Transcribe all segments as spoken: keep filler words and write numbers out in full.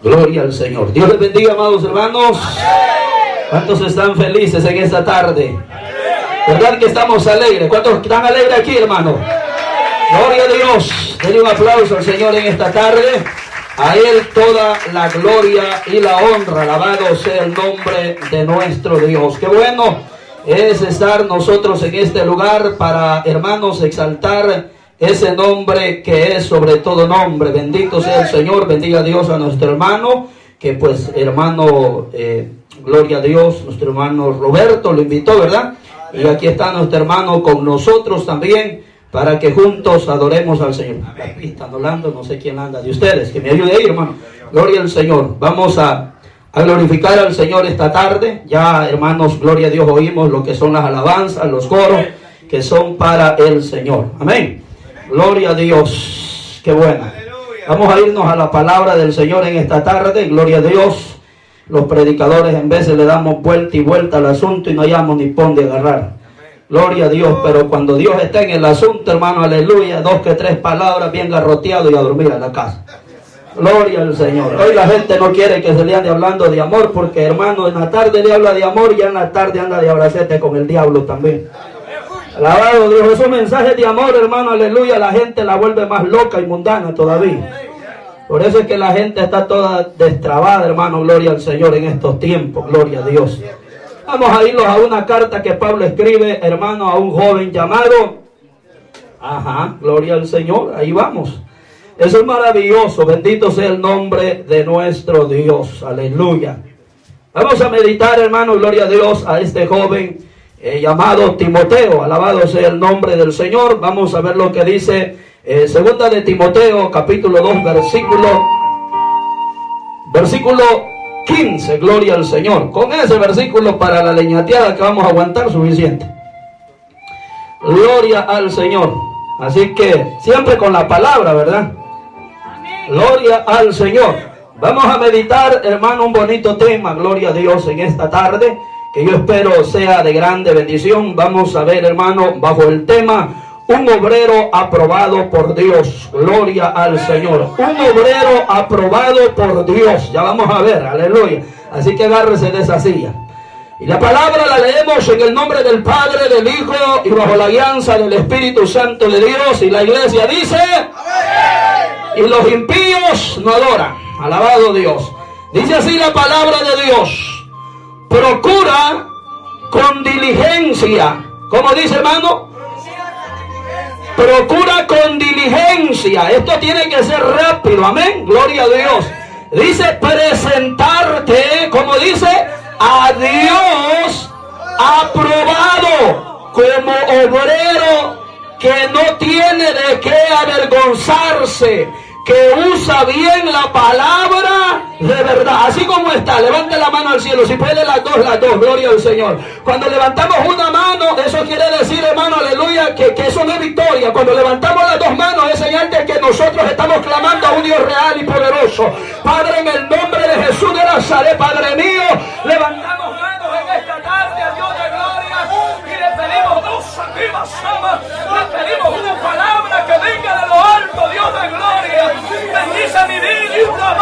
Gloria al Señor. Dios les bendiga, amados hermanos. ¿Cuántos están felices en esta tarde? ¿Verdad que estamos alegres? ¿Cuántos están alegres aquí, hermano? Gloria a Dios. Denle un aplauso al Señor en esta tarde. A Él toda la gloria y la honra. Alabado sea el nombre de nuestro Dios. Qué bueno es estar nosotros en este lugar para, hermanos, exaltar ese nombre que es sobre todo nombre. Bendito sea el Señor. Bendiga a Dios a nuestro hermano, que pues hermano, eh, gloria a Dios, nuestro hermano Roberto lo invitó, ¿verdad? Y aquí está nuestro hermano con nosotros también, para que juntos adoremos al Señor. Aquí están hablando, no sé quién anda de ustedes, que me ayude ahí, hermano. Gloria al Señor. Vamos a, a glorificar al Señor esta tarde. Ya, hermanos, gloria a Dios, oímos lo que son las alabanzas, los coros, que son para el Señor. Amén. Gloria a Dios. Qué bueno. Vamos a irnos a la palabra del Señor en esta tarde. Gloria a Dios. Los predicadores en veces le damos vuelta y vuelta al asunto y no hallamos ni pon de agarrar. Gloria a Dios, pero cuando Dios está en el asunto, hermano, aleluya, dos que tres palabras bien garroteado y a dormir a la casa. Gloria al Señor. Hoy la gente no quiere que se le ande hablando de amor, porque hermano, en la tarde le habla de amor y en la tarde anda de abracete con el diablo también. Alabado Dios, esos mensajes de amor, hermano, aleluya, la gente la vuelve más loca y mundana todavía. Por eso es que la gente está toda destrabada, hermano, gloria al Señor en estos tiempos, gloria a Dios. Vamos a irnos a una carta que Pablo escribe, hermano, a un joven llamado, ajá, gloria al Señor, ahí vamos. Eso es maravilloso, bendito sea el nombre de nuestro Dios, aleluya. Vamos a meditar, hermano, gloria a Dios, a este joven eh, llamado Timoteo, alabado sea el nombre del Señor. Vamos a ver lo que dice eh, segunda de Timoteo, capítulo dos, versículo, versículo quince, gloria al Señor. Con ese versículo para la leñateada que vamos a aguantar suficiente. Gloria al Señor. Así que siempre con la palabra, ¿verdad? Gloria al Señor. Vamos a meditar, hermano, un bonito tema, gloria a Dios, en esta tarde, que yo espero sea de grande bendición. Vamos a ver, hermano, bajo el tema un obrero aprobado por Dios. Gloria al Señor. Un obrero aprobado por Dios. Ya vamos a ver, aleluya. Así que agárrese de esa silla. Y la palabra la leemos en el nombre del Padre, del Hijo y bajo la alianza del Espíritu Santo de Dios. Y la iglesia dice: amén. Y los impíos no adoran. Alabado Dios. Dice así la palabra de Dios: procura con diligencia. ¿Cómo dice, hermano? Procura con diligencia. Esto tiene que ser rápido, amén, gloria a Dios. Dice presentarte, como dice, a Dios aprobado, como obrero que no tiene de qué avergonzarse, que usa bien la palabra de verdad, así como está. Levante la mano al cielo, si puede las dos, las dos, gloria al Señor. Cuando levantamos una mano, eso quiere decir, hermano, aleluya, que, que eso no es victoria. Cuando levantamos las dos manos, es señal de que nosotros estamos clamando a un Dios real y poderoso. Padre, en el nombre de Jesús de Nazaret, Padre mío, levantamos manos en esta tarde a Dios de gloria y le pedimos dos arriba, sama, le pedimos una palabra que venga de lo alto, Dios de gloria. Bendice mi vida,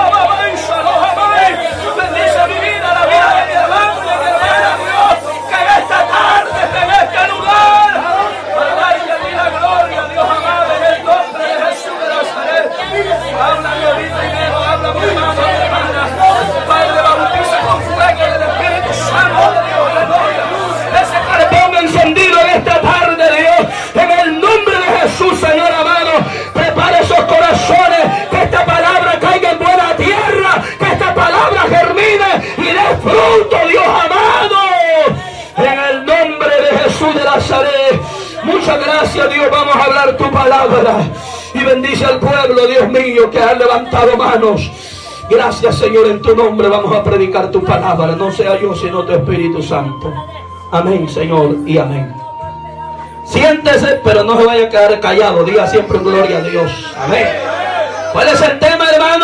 bendice mi vida, la vida de mi hermano y de mi hermana, Dios, que en esta tarde, en este lugar, Padre, y la gloria, Dios amado, en el nombre de Jesús de Nazaret. Habla mi vida y viejo, habla mi hermano, mi hermana. Padre, bautiza con fuego del Espíritu Santo de Dios, de gloria. Ese carbón encendido en esta tarde, Dios, en el nombre de Jesús, Señor amado, prepara esos corazones, que esta palabra caiga en buena tierra, que esta palabra germine y dé fruto, Dios amado, en el nombre de Jesús de Nazaret. Muchas gracias, Dios. Vamos a hablar tu palabra y bendice al pueblo, Dios mío, que ha levantado manos. Gracias, Señor, en tu nombre vamos a predicar tu palabra, no sea yo sino tu Espíritu Santo. Amén, Señor, y amén. Siéntese, pero no se vaya a quedar callado. Diga siempre gloria a Dios. Amén. ¿Cuál es el tema, hermano?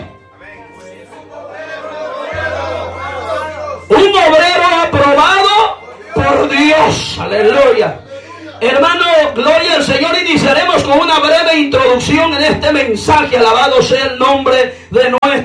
Un obrero aprobado por Dios. Aleluya. Hermano, gloria al Señor. Iniciaremos con una breve introducción en este mensaje. Alabado sea el nombre de nuestro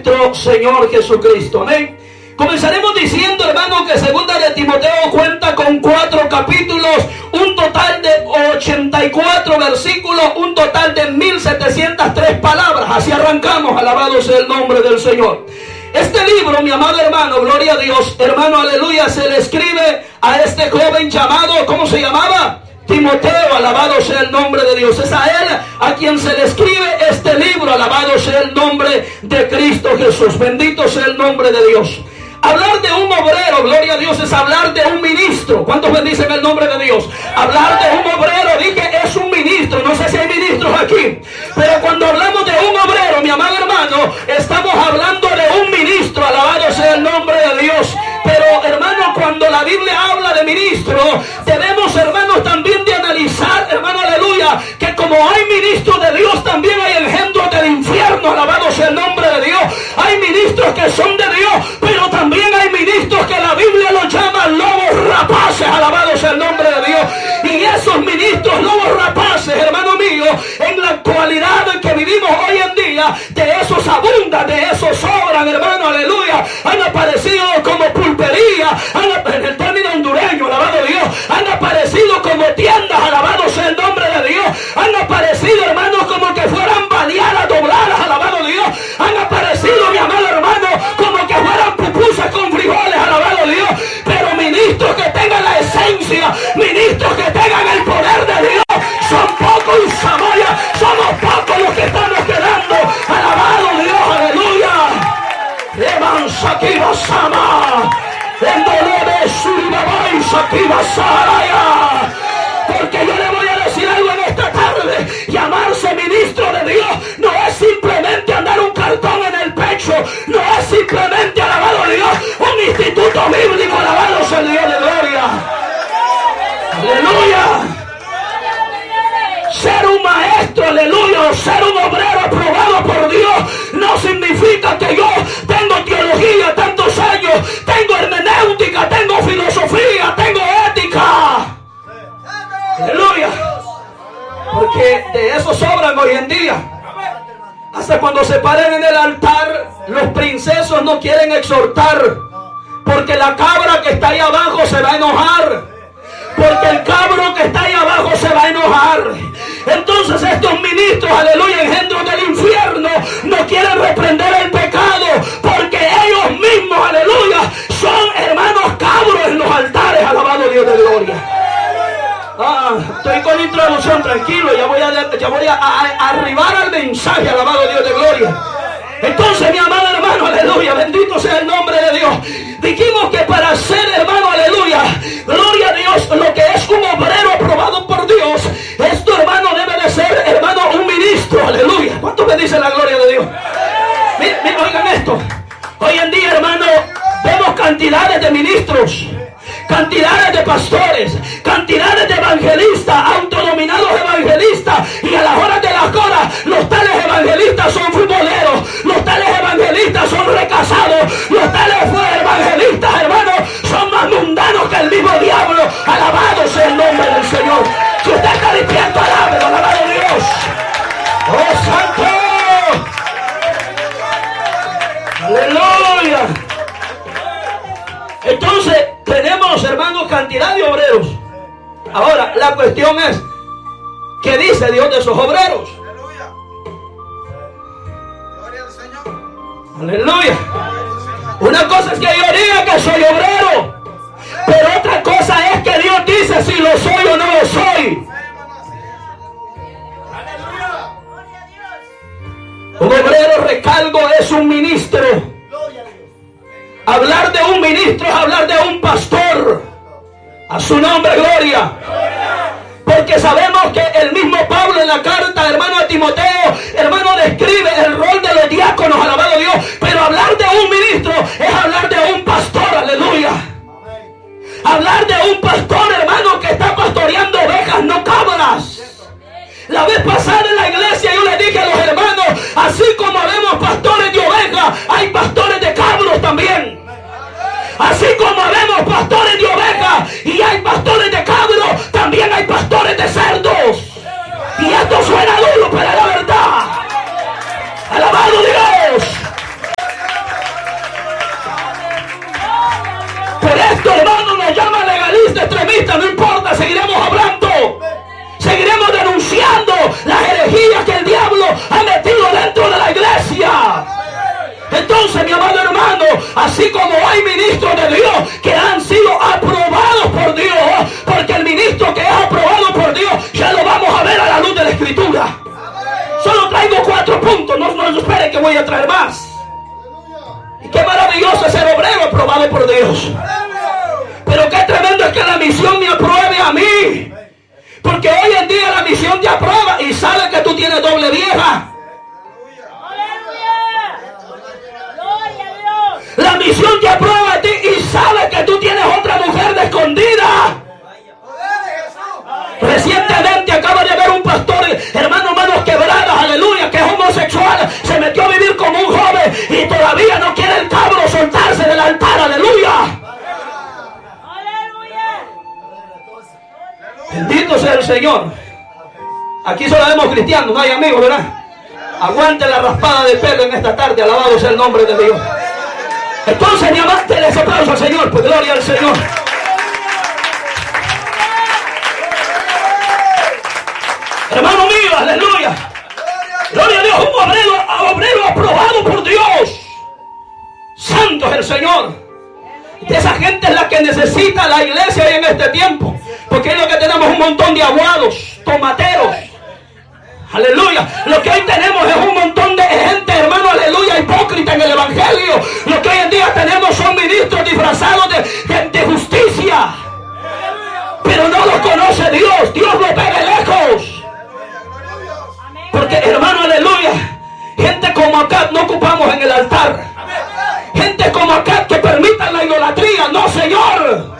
Señor Jesucristo. Amén. Comenzaremos diciendo, hermano, que segunda de Timoteo cuenta con cuatro capítulos, un total de ochenta y cuatro versículos, un total de mil setecientas tres palabras. Así arrancamos, alabado sea el nombre del Señor. Este libro, mi amado hermano, gloria a Dios, hermano, aleluya, se le escribe a este joven llamado, ¿cómo se llamaba? Timoteo, alabado sea el nombre de Dios. Es a él a quien se le escribe este libro, alabado sea el nombre de Cristo Jesús. Bendito sea el nombre de Dios. Hablar de un obrero, gloria a Dios, es hablar de un ministro. ¿Cuántos bendicen el nombre de Dios? Hablar de un obrero, dije, es un ministro. No sé si hay ministros aquí, pero cuando hablamos de un obrero, mi amado hermano, estamos hablando de un ministro. Alabado sea el nombre de Dios. Pero, hermano, cuando la Biblia habla de ministro, debemos, hermanos, también de analizar, hermano, aleluya, que como hay ministros de Dios, también hay engendros del infierno. Alabado sea el nombre de Dios. Hay ministros que son de Dios, pero también hay ministros que la Biblia los llama lobos rapaces. Alabado sea el nombre de Dios. Y esos ministros lobos rapaces, hermano mío, en la actualidad en que vivimos hoy en día, de esos abundan, de esos sobran, hermano, aleluya. Han aparecido como pulpería, han, en el término hondureño, alabado Dios, han aparecido como tiendas, alabado sea el nombre de Dios. Han aparecido, hermanos, como que fueran baleadas, dobladas, alabado Dios. Han aparecido, mi amado hermano, como que fueran pupusas con frijoles, alabado Dios. Pero ministros que tengan la esencia, ministros que tengan el poder de Dios, son pocos y Samaria, somos pocos los que estamos quedando. Alabado Dios, aleluya. Remansa aquí basama, en dolor suribabay sakiba saraya. Porque yo le voy a decir algo en esta tarde. Llamarse ministro de Dios no es simplemente andar un cartón en el pecho, no es simplemente, alabado Dios, un instituto bíblico, alabado sea el Dios de gloria. Aleluya. Ser un maestro, aleluya, o ser un obrero aprobado por Dios no significa que yo tengo teología tantos años, tengo hermenéutica, tengo filosofía, tengo ética. Aleluya. Porque de eso sobran hoy en día. Hasta cuando se paren en el altar, los princesos no quieren exhortar, porque la cabra que está ahí abajo se va a enojar. Porque el cabro que está ahí abajo se va a enojar. Entonces estos ministros, aleluya, engendros del infierno, no quieren reprender el pecado, porque ellos mismos, aleluya, son hermanos cabros en los altares. Alabado Dios de gloria. Ah, estoy con introducción, tranquilo, ya voy a, ya voy a, a, a arribar al mensaje, alabado Dios de gloria. Entonces, mi amado hermano, aleluya, bendito sea el nombre de Dios. Dijimos que para ser, hermano, aleluya, gloria a Dios, lo que es un obrero aprobado por Dios, esto, hermano, debe de ser, hermano, un ministro, aleluya. ¿Cuántos me dicen la gloria de Dios? Miren, miren, oigan esto. Hoy en día, hermano, vemos cantidades de ministros, cantidades de pastores, cantidades de evangelistas, autodominados evangelistas, y a las horas de las horas los tales evangelistas son futboleros, los tales evangelistas son recasados, los tales evangelistas, hermanos, son más mundanos que el mismo diablo. Alabado sea el nombre del Señor. Si usted está despierto, alábelo, alabado Dios. ¡Oh, santo! ¡Aleluya! Entonces, tenemos, hermanos, cantidad de obreros. Ahora, la cuestión es, ¿qué dice Dios de esos obreros? Aleluya. Gloria al Señor. Aleluya. Una cosa es que yo diga que soy obrero, pero otra cosa es que Dios dice si lo soy o no lo soy. Un obrero, recalco, es un ministro. Hablar de un ministro es hablar de un pastor. A su nombre, gloria. Porque sabemos que el mismo Pablo en la carta, hermano, a Timoteo, hermano, describe el rol de los diáconos, alabado Dios. Pero hablar de un ministro es hablar de un pastor, aleluya. Hablar de un pastor, hermano, que está pastoreando ovejas, no cabras. La vez pasada en la iglesia yo les dije a los hermanos, así como vemos pastores de ovejas, hay pastores de cabros también. Así como vemos pastores de ovejas y hay pastores de cabros, también hay pastores de cerdos. Y esto suena duro, pero es la verdad. Alabado Dios. así como hay ministros de Dios que han sido aprobados por Dios, porque el ministro que es aprobado por Dios ya lo vamos a ver a la luz de la Escritura. Solo traigo cuatro puntos, no, no esperen que voy a traer más. Y qué maravilloso es ser obrero aprobado por Dios. Pero qué tremendo es que la misión me apruebe a mí. Porque hoy en día la misión te aprueba y sabe que tú tienes doble vieja. La misión te aprueba a ti y sabe que tú tienes otra mujer de escondida. Recientemente acaba de haber un pastor, hermano, manos quebradas, aleluya, que es homosexual, se metió a vivir como un joven y todavía no quiere el cabro soltarse del altar, aleluya. Bendito sea el Señor. Aquí solo vemos cristianos, no hay amigos, ¿verdad? Aguante la raspada de pelo en esta tarde, alabado sea el nombre de Dios. Entonces, mi amante, les aplauso al Señor, pues gloria al Señor. Hermano mío, aleluya. Gloria a Dios, un obrero, obrero aprobado por Dios. Santo es el Señor. De esa gente es la que necesita la iglesia hoy en este tiempo. Porque es lo que tenemos un montón de aguados, tomateros. Aleluya. Lo que hoy tenemos es un montón de gente, hermano, aleluya, hipócrita en el evangelio. Lo que hoy en día tenemos son ministros disfrazados de, de, de justicia. Pero no los conoce Dios. Dios los ve de lejos. Porque, hermano, aleluya, gente como acá no ocupamos en el altar. Gente como acá que permitan la idolatría. No, Señor.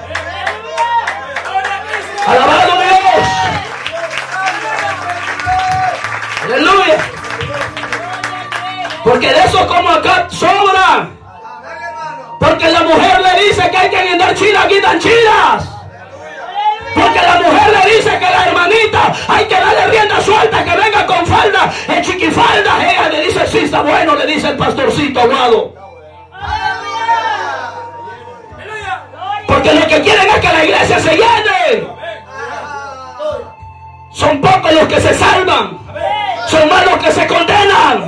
Alabado Dios. Aleluya. Porque de eso como acá sobra. Porque la mujer le dice que hay que guindar chilas, guindan chilas. Porque la mujer le dice que la hermanita hay que darle rienda suelta, que venga con falda, en chiquifalda. Ella le dice, sí, está bueno, le dice el pastorcito aguado. Porque lo que quieren es que la iglesia se llene. Son pocos los que se salvan. Son más los que se condenan.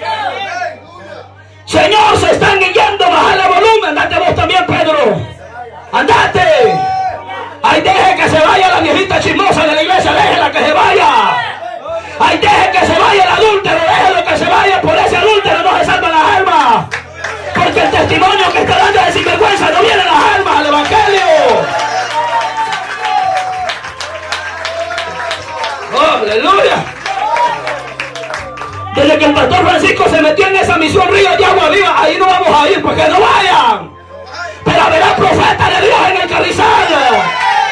Señor, se están guiando, baja el volumen. Andate vos también, Pedro. Andate. Ay, deje que se vaya la viejita chismosa de la iglesia, déjela que se vaya. Ay, deje que se vaya el adúltero, déjelo que se vaya, por ese adúltero no se salvan las almas. Porque el testimonio que está dando de sinvergüenza no viene las almas al evangelio. Oh, aleluya. Desde que el pastor Francisco se metió en esa misión Río de Agua Viva, ahí no vamos a ir, porque no vayan. Pero habrá profeta de Dios en el Carrizal.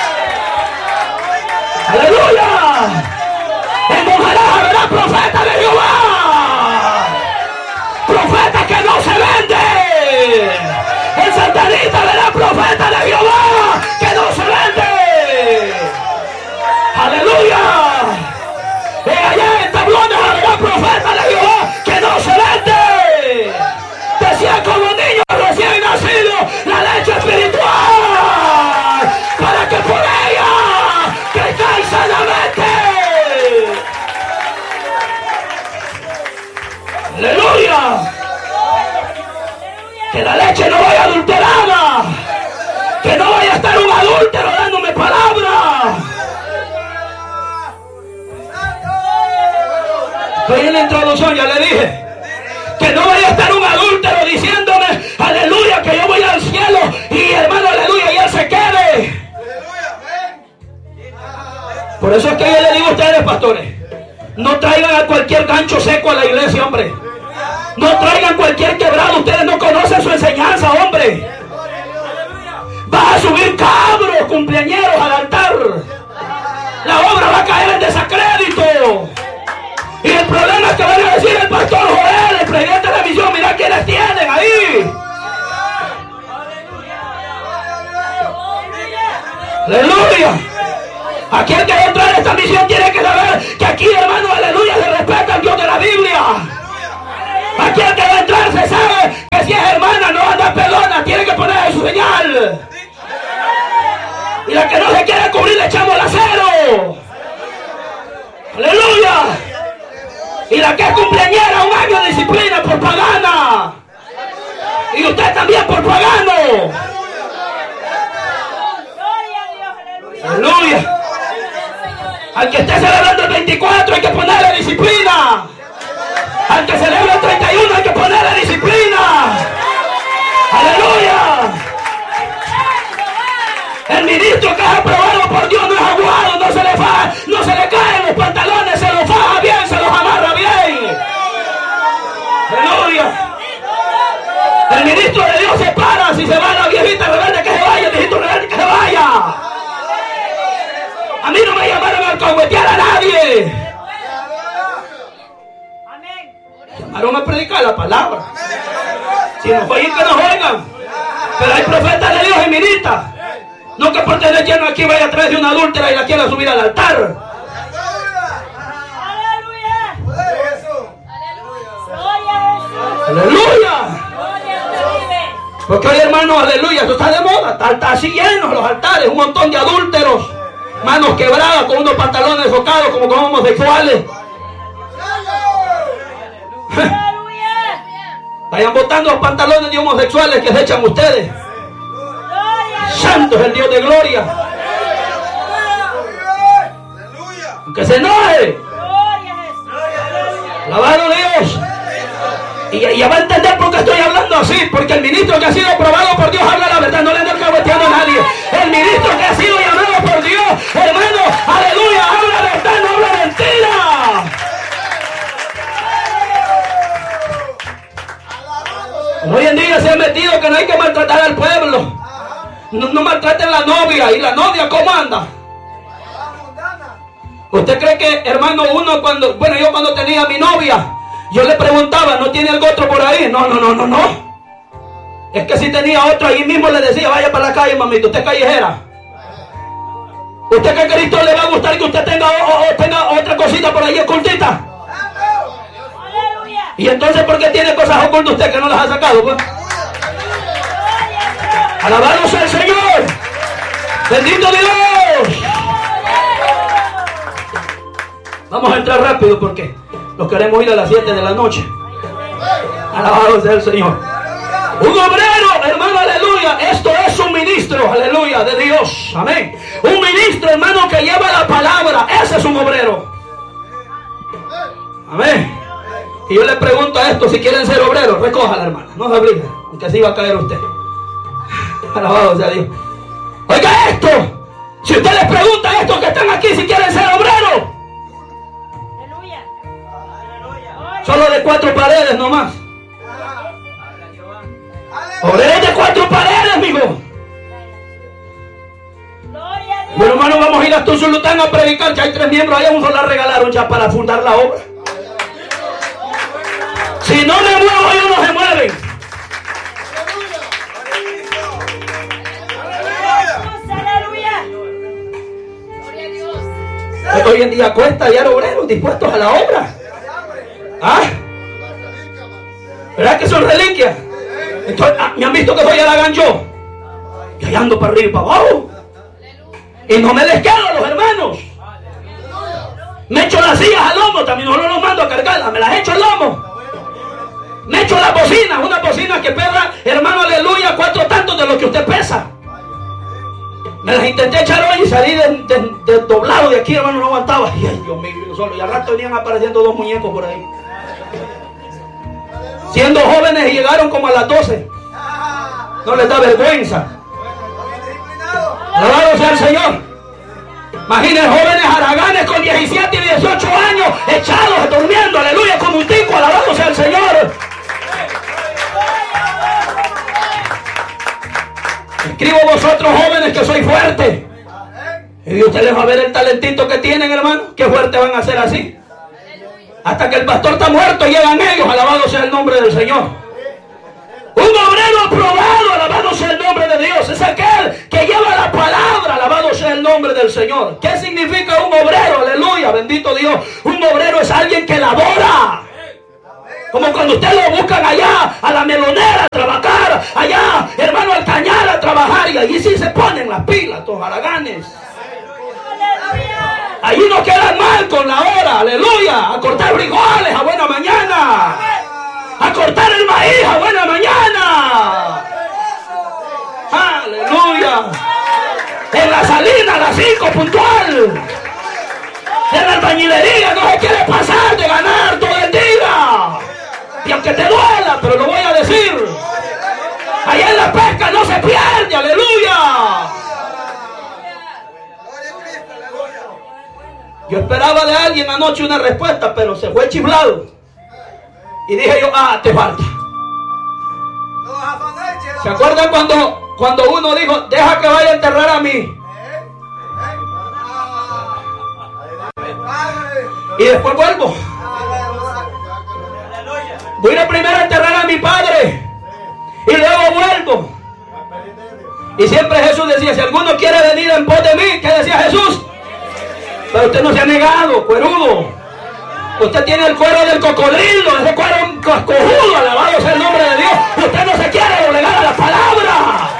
Aleluya. En Monjarás habrá profeta de Jehová. Profeta que no se vende. En Santa Anita habrá profeta de Jehová que no se vende. Aleluya. Y allá en Tablones habrá profeta de Jehová que no se vende. Decía como niño recién nacido la leche espiritual para que por ella crezcáis sanamente. Aleluya. Que la leche no vaya adulterada, que no vaya a estar un adúltero dándome palabra. Estoy en la introducción, ya le dije. Que no vaya a estar un adúltero diciéndome, aleluya, que yo voy al cielo y hermano, aleluya, y él se quede. Por eso es que yo le digo a ustedes, pastores, no traigan a cualquier gancho seco a la iglesia, hombre. No traigan cualquier quebrado, ustedes no conocen su enseñanza, hombre. Va a subir cabros, cumpleañeros al altar. La obra va a caer en desacrédito. Y el problema es que van a decir el pastor Joel, el presidente de la misión, mira quiénes tienen ahí. Aleluya. Aquel que va a entrar a esta misión tiene que saber que aquí, hermano, aleluya, se respeta al Dios de la Biblia. Aquel que va a entrar se sabe que si es hermana no anda pelona, tiene que poner su señal. Y la que no se quiere cubrir le echamos el acero. Aleluya. Y la que es cumpleañera, un año de disciplina por pagana. Y Y usted también por pagano. Aleluya. Al que esté celebrando el veinticuatro hay que ponerle disciplina. Al que celebra el treinta y uno hay que ponerle disciplina. Aleluya. El ministro que es aprobado por Dios no es aguado, no se le faja, no se le caen los pantalones, se los faja bien, se los amarra bien. Aleluya. El ministro de Dios se para, si se va la viejita rebelde que se vaya, el viejito rebelde que se vaya. A mí no me llamaron a alcahuetear a nadie. Llamaron a predicar la palabra. Si nos oyen, que nos oigan. Pero hay profetas de Dios y ministras. No que por tener lleno aquí vaya a traer de una adúltera y la quiera subir al altar. Aleluya. Porque hoy, hermanos, aleluya, esto está de moda. Está, está así llenos los altares, un montón de adúlteros, manos quebradas con unos pantalones socados como con homosexuales. Vayan botando los pantalones de homosexuales que se echan ustedes. Santo es el Dios de gloria. Aunque se enoje. Alabado Dios. Y ya va a entender por qué estoy hablando así. Porque el ministro que ha sido aprobado por Dios habla la verdad. No le ando alcahueteando a nadie. El ministro que ha sido llamado por Dios, hermano, aleluya, habla verdad, no habla mentira. Hoy en día se ha metido que no hay que maltratar al pueblo. No, no maltraten a la novia. ¿Y la novia cómo anda? ¿Usted cree que, hermano, uno cuando... Bueno, yo cuando tenía a mi novia, yo le preguntaba, ¿no tiene algo otro por ahí? No, no, no, no, no. Es que si tenía otro, ahí mismo le decía, vaya para la calle, mamita, usted es callejera. ¿Usted cree que a Cristo le va a gustar que usted tenga, o, o, tenga otra cosita por ahí ocultita? Y entonces, ¿por qué tiene cosas ocultas usted que no las ha sacado, pues? Alabado sea el Señor. Bendito Dios. Vamos a entrar rápido porque nos queremos ir a las siete de la noche. Alabado sea el Señor. Un obrero, hermano, aleluya. Esto es un ministro, aleluya, de Dios. Amén. Un ministro, hermano, que lleva la palabra. Ese es un obrero. Amén. Y yo le pregunto a esto, si quieren ser obreros, recójala, hermana. No se obligue, aunque así va a caer usted. Alabado sea Dios. Oiga esto. Si usted les pregunta a estos que están aquí si quieren ser obreros, aleluya, solo de cuatro paredes nomás. Obreros de cuatro paredes, amigo. Bueno, hermano, vamos a ir a Tuzulután a predicar. Ya hay tres miembros allá, un solo regalaron ya para fundar la obra. Si no me muevo, ellos no se mueven. Hoy en día cuesta hallar obreros dispuestos a la obra. ¿Ah? ¿Verdad que son reliquias? Entonces, ah, me han visto que voy a la gancho y ahí ando para arriba y para abajo. Y no me les quedo a los hermanos. Me echo las sillas al lomo, también no los mando a cargarlas, me las echo al lomo. Me echo las bocinas, una bocina que pesa, hermano, aleluya, cuatro tantos de lo que usted pesa. Me las intenté echar hoy y salí de, de, de doblado de aquí, hermano, no aguantaba. Y ay, Dios mío, yo solo. Y al rato venían apareciendo dos muñecos por ahí. Siendo jóvenes y llegaron como a las doce. No les da vergüenza. Alabado sea el Señor. Imaginen jóvenes haraganes con diecisiete y dieciocho años, echados, durmiendo, aleluya, como un tico. Alabado sea el Señor. Escribo vosotros jóvenes que sois fuertes. Y usted les va a ver el talentito que tienen, hermano. Qué fuerte van a ser así. Hasta que el pastor está muerto llegan ellos. Alabado sea el nombre del Señor. Un obrero aprobado, alabado sea el nombre de Dios. Es aquel que lleva la palabra, alabado sea el nombre del Señor. ¿Qué significa un obrero? Aleluya, bendito Dios. Un obrero es alguien que labora. Como cuando ustedes lo buscan allá, a la melonera a trabajar, allá, hermano, al cañar a trabajar, y allí sí se ponen las pilas, los haraganes. Allí no quedan mal con la hora, aleluya, a cortar frijoles a buena mañana, a cortar el maíz a buena mañana. las cinco puntual. En la albañilería no se quiere pasar de ganar todo el día. Y aunque te duela, pero lo voy a decir. Allá en la pesca no se pierde, aleluya. Yo esperaba de alguien anoche una respuesta, pero se fue chiflado. Y dije yo, ah, te falta. ¿Se acuerdan cuando, cuando uno dijo, deja que vaya a enterrar a mí? Y después vuelvo. Voy a primero a enterrar a mi padre y luego vuelvo. Y siempre Jesús decía, si alguno quiere venir en pos de mí, ¿qué decía Jesús? Pero usted no se ha negado, cuerudo. Usted tiene el cuero del cocodrilo, ese cuero un cascojudo, alabado sea el nombre de Dios. Usted no se quiere doblegar a la palabra.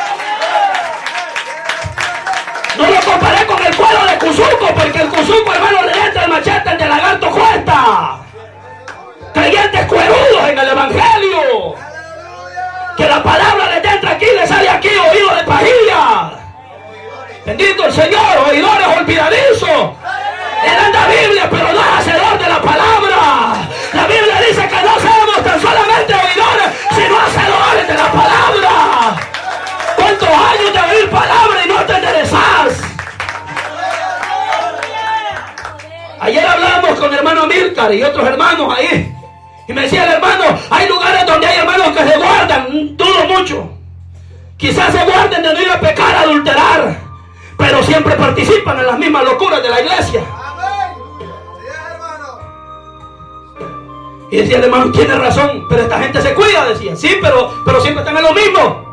No lo comparé con el cuero de Cuzuco, porque el Cuzuco, hermano, le entra el machete, el de lagarto cuesta. Creyentes cuerudos en el evangelio, que la palabra le entra aquí, le sale aquí, oído de pajilla. Bendito el Señor, oidores olvidadizos. Él anda Biblia, pero no es hacedor de la palabra. La Biblia dice que no seamos tan solamente oidores, sino hacedores de la palabra. ¿Cuántos años de oír palabra y no te enderezas? Ayer hablamos con el hermano Milcar y otros hermanos ahí. Y me decía el hermano, hay lugares donde hay hermanos que se guardan, dudo mucho. Quizás se guarden de no ir a pecar, a adulterar, pero siempre participan en las mismas locuras de la iglesia. Y decía el hermano, tiene razón, pero esta gente se cuida, decía. Sí, pero, pero siempre están en lo mismo.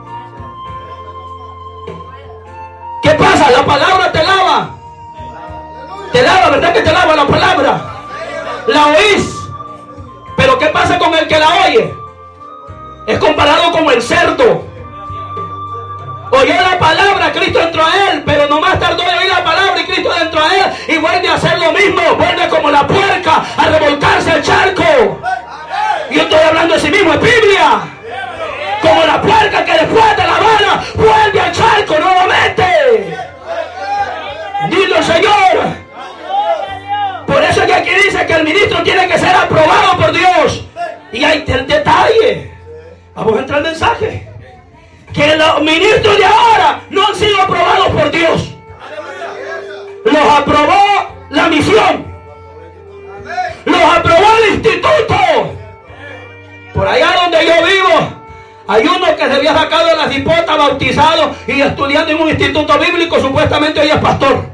¿Qué pasa? La palabra te lava. Te lava, ¿verdad que te lava la palabra? La oís. Pero ¿qué pasa con el que la oye? Es comparado con el cerdo. Oyó la palabra, Cristo entró a él, pero nomás tardó en oír la palabra y Cristo entró a él y vuelve a hacer lo mismo, vuelve como la puerca a revolcarse al charco. Y yo estoy hablando de sí mismo, es Biblia. Como la puerca que después de la bala vuelve al charco nuevamente. Dile al Señor. Por eso que aquí dice que el ministro tiene que ser aprobado por Dios. Y hay el detalle. Vamos a entrar al mensaje. Que los ministros de ahora no han sido aprobados por Dios. Los aprobó la misión. Los aprobó el instituto. Por allá donde yo vivo, hay uno que se había sacado de las hipotas, bautizado y estudiando en un instituto bíblico. Supuestamente hoy es pastor.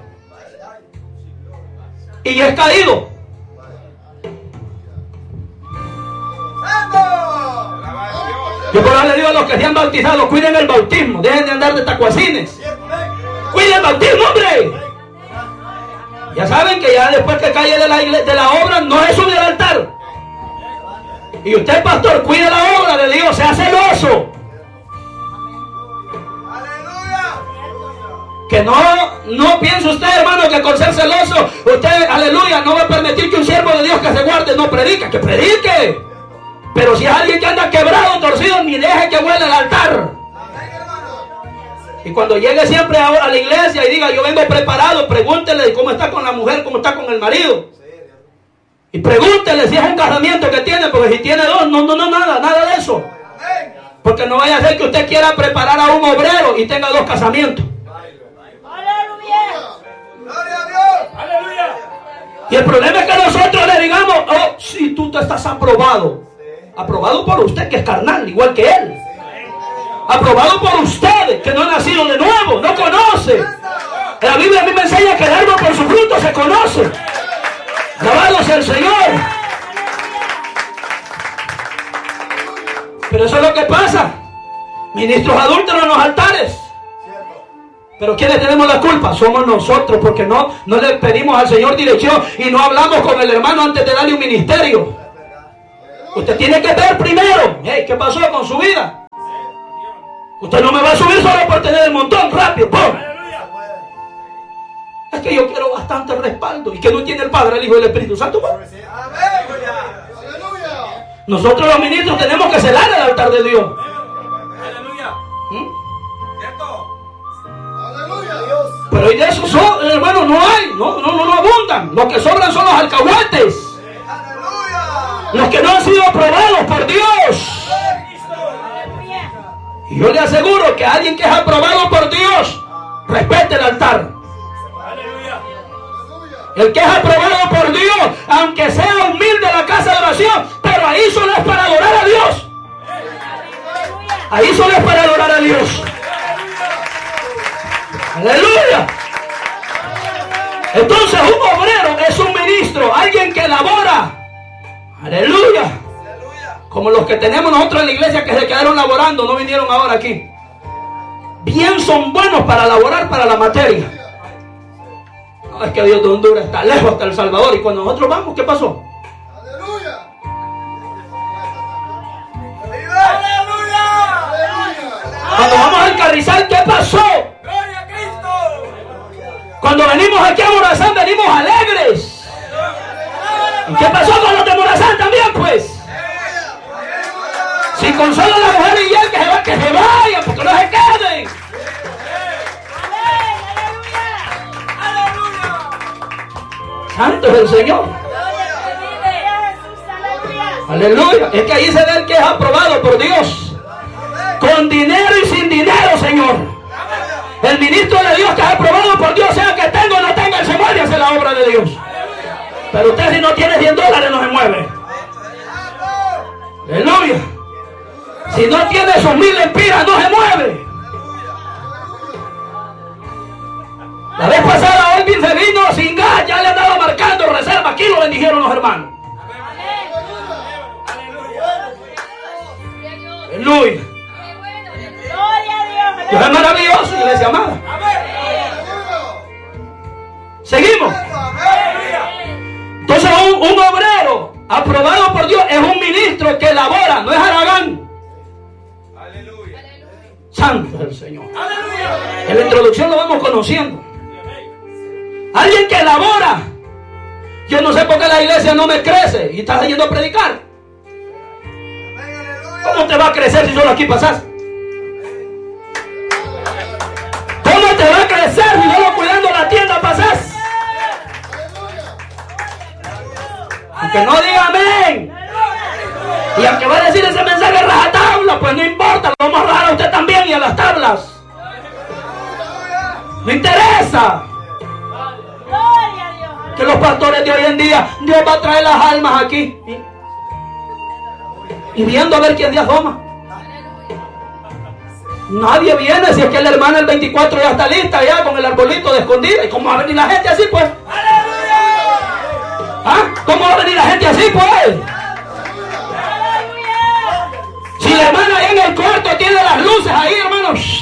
Y es caído. Yo por ahora le digo a los que se han bautizado, cuiden el bautismo, dejen de andar de tacuacines. Cuiden el bautismo, hombre. Ya saben que ya después que cae de la, de la obra, no es subir al altar. Y usted, pastor, cuide la obra de Dios, sea celoso. Que no, no piense usted, hermano, que con ser celoso, usted, aleluya, no va a permitir que un siervo de Dios que se guarde no predica, que predique. Pero si es alguien que anda quebrado, torcido, ni deje que vuele al altar. Y cuando llegue siempre a, a la iglesia y diga, yo vengo preparado, pregúntele cómo está con la mujer, cómo está con el marido. Y pregúntele si es un casamiento que tiene, porque si tiene dos, no, no, no, nada, nada de eso. Porque no vaya a ser que usted quiera preparar a un obrero y tenga dos casamientos. Y el problema es que nosotros le digamos, oh, si tú te estás aprobado. Aprobado por usted, que es carnal, igual que él. Aprobado por ustedes, que no han nacido de nuevo, no conoce. La Biblia a mí me enseña que el árbol por su fruto se conoce. Alabado sea el Señor. Pero eso es lo que pasa. Ministros adúlteros en los altares. Pero ¿quiénes tenemos la culpa? Somos nosotros, porque no, no le pedimos al Señor dirección y no hablamos con el hermano antes de darle un ministerio. Usted tiene que ver primero, hey, ¿qué pasó con su vida? Usted no me va a subir solo por tener el montón, rápido, ¡pum! Es que yo quiero bastante respaldo. ¿Y que no tiene el Padre, el Hijo y el Espíritu Santo? Nosotros los ministros tenemos que celar el altar de Dios. ¿Mm? Aleluya. Pero de esos, son, hermano, no hay, no, no, no, no abundan. Los que sobran son los alcahuetes. Los que no han sido aprobados por Dios. Y yo le aseguro que alguien que es aprobado por Dios, respete el altar. El que es aprobado por Dios, aunque sea humilde en la casa de oración, pero ahí solo es para adorar a Dios. Ahí solo es para adorar a Dios. Aleluya. Entonces un obrero es un ministro, alguien que labora. Aleluya. Como los que tenemos nosotros en la iglesia que se quedaron laborando, no vinieron ahora aquí. Bien son buenos para laborar para la materia. No, es que Dios de Honduras está lejos hasta El Salvador. Y cuando nosotros vamos, ¿qué pasó? Aleluya. Aleluya. Cuando vamos al Carrizal, ¿qué pasó? Gloria a Cristo. Cuando venimos aquí a Morazán, venimos alegres. ¿Y qué pasó con los de Morazán también, pues? Si con solo la mujer y él que se, va, que se vayan, porque no se queden. Santo es el Señor. Aleluya. Es que ahí se ve el que es aprobado por Dios. Con dinero y sin dinero, Señor. El ministro de Dios que es aprobado por Dios, sea que tenga o no tenga, él se mueve a hacer la obra de Dios. Pero usted si no tiene cien dólares no se mueve. Aleluya. Si no tiene sus mil lempiras no se mueve. La vez pasada Olvin se vino sin gas, ya le andaba marcando reserva. Aquí lo bendijeron los hermanos. Aleluya. Dios es maravilloso, iglesia amada. Seguimos. Entonces un, un obrero aprobado por Dios es un ministro que labora, no es haragán. Aleluya. Santo es el Señor. En la introducción lo vamos conociendo. Alguien que labora. Yo no sé por qué la iglesia no me crece y estás yendo a predicar. ¿Cómo te va a crecer si solo aquí pasas? ¿Cómo te va a crecer si solo cuidando la tienda pasas? Aunque no diga amén. Y aunque va a decir ese mensaje rajatabla, pues no importa, lo vamos a rajar a usted también y a las tablas. No interesa. Que los pastores de hoy en día, Dios va a traer las almas aquí. Y viendo a ver quién día asoma. Nadie viene si es que la hermana el veinticuatro ya está lista ya con el arbolito de escondida. ¿Y cómo va a venir la gente así pues? ¿Ah? ¿Cómo va a venir la gente así pues? Si la hermana ahí en el cuarto tiene las luces ahí, hermanos.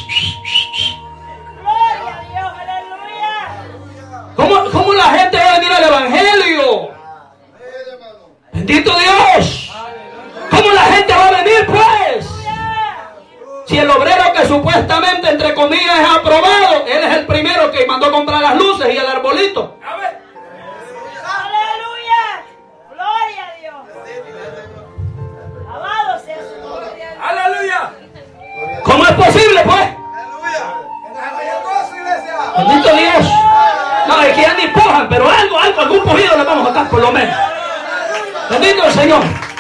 ¿Cómo, ¿Cómo la gente va a venir al evangelio? Bendito Dios. ¿Cómo la gente va a venir pues? Si el obrero que supuestamente entre comillas es aprobado, él es el primero que mandó a comprar las luces y el arbolito. Aleluya. Gloria a Dios. Alabado sea su nombre. Aleluya. ¿Cómo es posible pues? Bendito Dios. No, es que ya ni pujan, pero algo, algo, algún pujido le vamos a dar por lo menos. Bendito el Señor.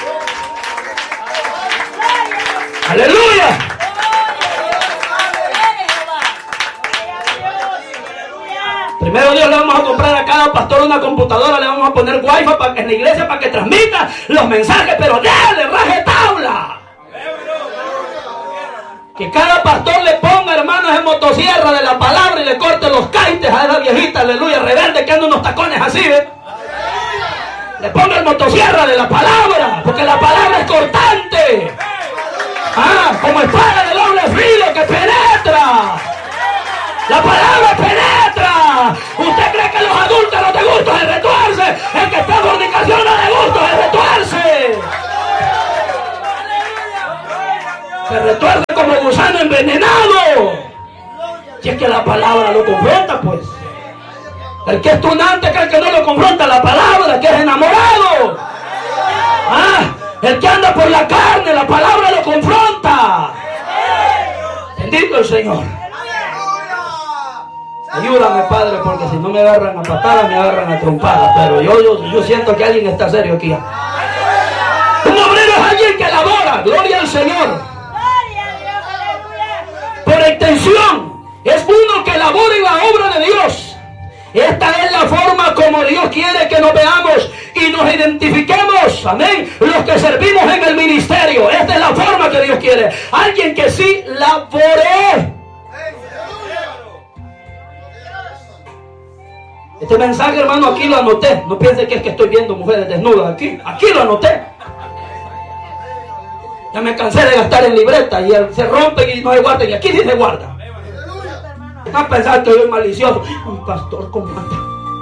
Aleluya. Primero Dios le vamos a comprar a cada pastor una computadora, le vamos a poner wifi para que en la iglesia para que transmita los mensajes, pero dale, raje tabla. Que cada pastor le ponga, hermanos, en motosierra de la palabra y le corte los caites a esa viejita, aleluya, rebelde que anda unos tacones así, ¿eh? Le ponga el motosierra de la palabra, porque la palabra es cortante. Ah, como espada de doble filo que penetra. La palabra penetra. ¿Usted cree que los adultos no te gustan el retuerce? El que está en fornicación no le gusta el retuerce. Se retuerce como gusano envenenado. Si es que la palabra lo confronta, pues. El que es tunante cree que no lo confronta la palabra, que es enamorado. Ah, el que anda por la carne, la palabra lo confronta. Bendito el Señor. Ayúdame, Padre, porque si no me agarran a patadas, me agarran a trompadas. Pero yo, yo, yo siento que alguien está serio aquí. Un obrero es alguien que labora. Gloria al Señor. Por extensión, es uno que labora en la obra de Dios. Esta es la forma como Dios quiere que nos veamos y nos identifiquemos. Amén. Los que servimos en el ministerio. Esta es la forma que Dios quiere. Alguien que sí labore. Este mensaje, hermano, aquí lo anoté. No piense que es que estoy viendo mujeres desnudas aquí. Aquí lo anoté. Ya me cansé de gastar en libreta y se rompen y no se guardan. Y aquí sí se guarda. No a pensar que soy malicioso. Un pastor comanda.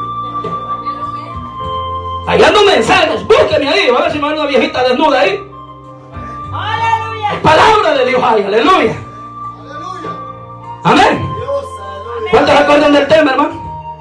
Allá no mensajes. Búsqueme ahí. A ver si me da una viejita desnuda ahí. Aleluya. Palabra de Dios hay. Aleluya. Amén. ¿Cuántos se acuerdan del tema, hermano?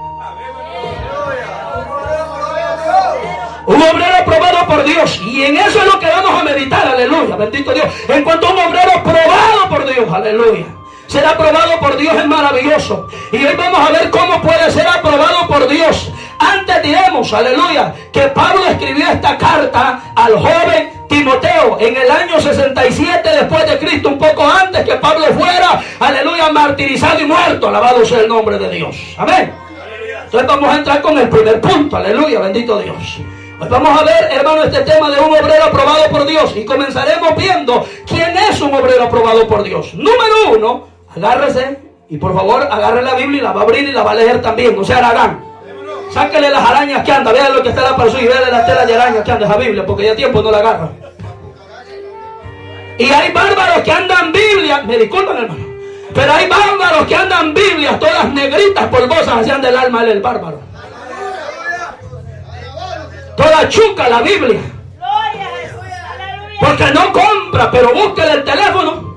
Un obrero aprobado por Dios. Y en eso es lo que vamos a meditar. Aleluya. Bendito Dios. En cuanto a un obrero aprobado por Dios. Aleluya. Ser aprobado por Dios es maravilloso. Y hoy vamos a ver cómo puede ser aprobado por Dios. Antes diremos, aleluya, que Pablo escribió esta carta al joven Timoteo en el año sesenta y siete después de Cristo, un poco antes que Pablo fuera, aleluya, martirizado y muerto. Alabado sea el nombre de Dios. Amén. Entonces vamos a entrar con el primer punto. Aleluya, bendito Dios. Hoy vamos a ver, hermano, este tema de un obrero aprobado por Dios. Y comenzaremos viendo quién es un obrero aprobado por Dios. Número uno, agárrese y por favor agarre la Biblia y la va a abrir y la va a leer también. No sea haragán. Sáquele las arañas que anda. Vean lo que está la persona y vean las telas de arañas que anda esa Biblia, porque ya tiempo no la agarra. Y hay bárbaros que andan Biblia. Me disculpan, hermano, pero hay bárbaros que andan Biblias todas negritas, polvosas, hacían del alma el bárbaro. Toda chuca la Biblia. Porque no compra, pero búsquele el teléfono.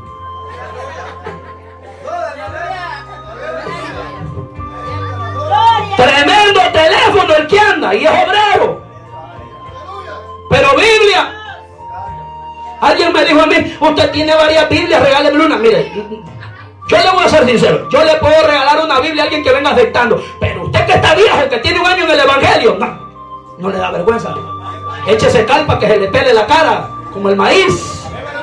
Tremendo teléfono el que anda y es obrero. Pero Biblia. Alguien me dijo a mí, usted tiene varias Biblias, regáleme una. Mire, yo le voy a ser sincero, yo le puedo regalar una Biblia a alguien que venga aceptando. Pero usted que está viejo, que tiene un año en el Evangelio, no. No le da vergüenza. Échese cal para que se le pele la cara, como el maíz.